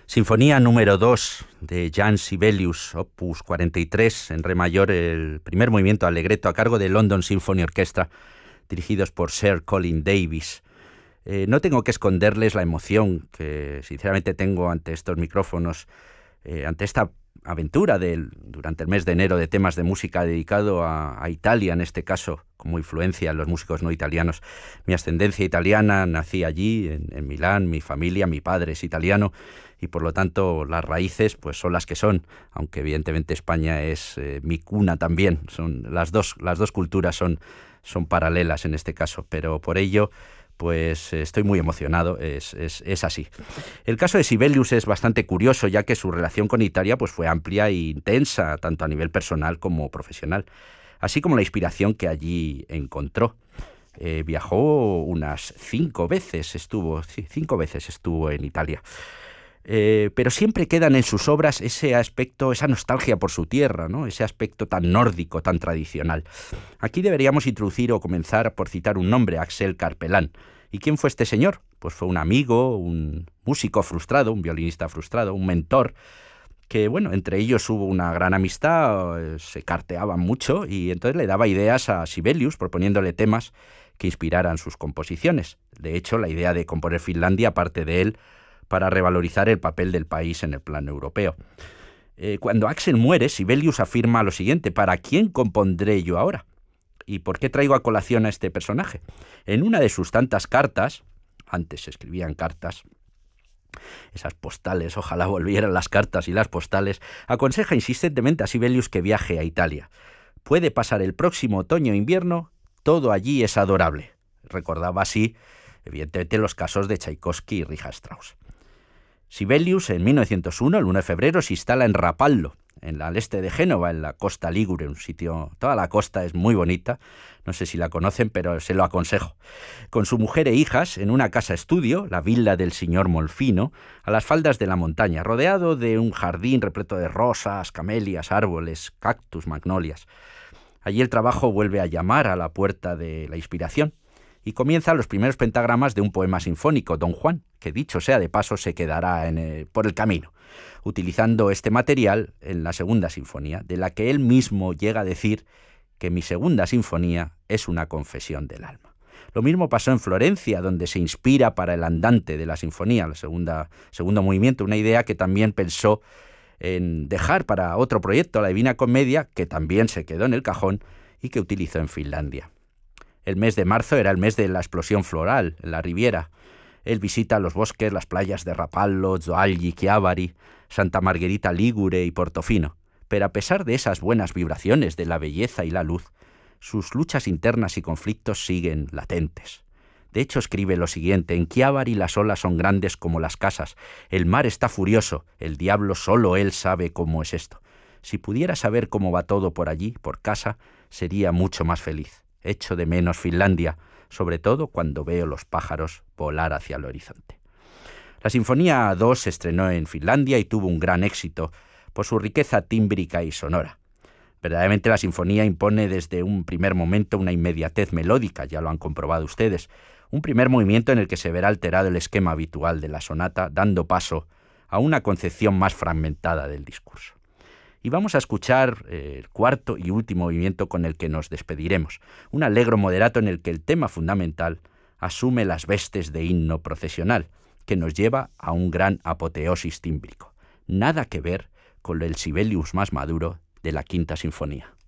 Sinfonía número 2 de Jan Sibelius, opus 43, en re mayor, el primer movimiento allegretto a cargo de London Symphony Orchestra, dirigidos por Sir Colin Davis. No tengo que esconderles la emoción que sinceramente tengo ante estos micrófonos, ante esta aventura durante el mes de enero de temas de música dedicado a Italia, en este caso, como influencia en los músicos no italianos. Mi ascendencia italiana, nací allí, en Milán, mi familia, mi padre es italiano, y por lo tanto las raíces pues son las que son, aunque evidentemente España es mi cuna también. Las dos culturas son paralelas en este caso, pero por ello pues estoy muy emocionado, es así. El caso de Sibelius es bastante curioso, ya que su relación con Italia pues fue amplia e intensa, tanto a nivel personal como profesional, así como la inspiración que allí encontró. Viajó unas 5 veces, estuvo en Italia. Pero siempre quedan en sus obras ese aspecto, esa nostalgia por su tierra, ¿no? Ese aspecto tan nórdico, tan tradicional. Aquí deberíamos introducir o comenzar por citar un nombre, Axel Karpelán. ¿Y quién fue este señor? Pues fue un amigo, un músico frustrado, un violinista frustrado, un mentor, que, bueno, entre ellos hubo una gran amistad, se carteaban mucho, y entonces le daba ideas a Sibelius, proponiéndole temas que inspiraran sus composiciones. De hecho, la idea de componer Finlandia parte de él, para revalorizar el papel del país en el plano europeo. Cuando Axel muere, Sibelius afirma lo siguiente: ¿para quién compondré yo ahora? ¿Y por qué traigo a colación a este personaje? En una de sus tantas cartas, antes se escribían cartas, esas postales, ojalá volvieran las cartas y las postales, aconseja insistentemente a Sibelius que viaje a Italia. Puede pasar el próximo otoño e invierno, todo allí es adorable. Recordaba así, evidentemente, los casos de Tchaikovsky y Richard Strauss. Sibelius, en 1901, el 1 de febrero, se instala en Rapallo, al este de Génova, en la costa Ligure, un sitio. Toda la costa es muy bonita, no sé si la conocen, pero se lo aconsejo. Con su mujer e hijas, en una casa-estudio, la villa del señor Molfino, a las faldas de la montaña, rodeado de un jardín repleto de rosas, camelias, árboles, cactus, magnolias. Allí el trabajo vuelve a llamar a la puerta de la inspiración, y comienzan los primeros pentagramas de un poema sinfónico, Don Juan, que, dicho sea de paso, se quedará por el camino, utilizando este material en la segunda sinfonía, de la que él mismo llega a decir que mi segunda sinfonía es una confesión del alma. Lo mismo pasó en Florencia, donde se inspira para el andante de la sinfonía, el segundo movimiento, una idea que también pensó en dejar para otro proyecto, la Divina Comedia, que también se quedó en el cajón y que utilizó en Finlandia. El mes de marzo era el mes de la explosión floral en la Riviera. Él visita los bosques, las playas de Rapallo, Zoagli, Chiavari, Santa Margherita Ligure y Portofino. Pero a pesar de esas buenas vibraciones de la belleza y la luz, sus luchas internas y conflictos siguen latentes. De hecho, escribe lo siguiente: en Chiavari las olas son grandes como las casas, el mar está furioso, el diablo solo él sabe cómo es esto. Si pudiera saber cómo va todo por allí, por casa, sería mucho más feliz. Echo de menos Finlandia, sobre todo cuando veo los pájaros volar hacia el horizonte. La Sinfonía 2 se estrenó en Finlandia y tuvo un gran éxito por su riqueza tímbrica y sonora. Verdaderamente la sinfonía impone desde un primer momento una inmediatez melódica, ya lo han comprobado ustedes, un primer movimiento en el que se verá alterado el esquema habitual de la sonata, dando paso a una concepción más fragmentada del discurso. Y vamos a escuchar el cuarto y último movimiento con el que nos despediremos, un allegro moderato en el que el tema fundamental asume las vestes de himno procesional, que nos lleva a un gran apoteosis tímbrico. Nada que ver con el Sibelius más maduro de la Quinta Sinfonía.